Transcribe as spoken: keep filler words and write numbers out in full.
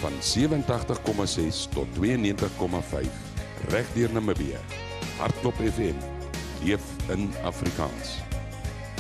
van sewe-en-tagtig komma ses tot twee-en-negentig komma vyf reg deur Namibië. Hardklop F M, leef in Afrikaans.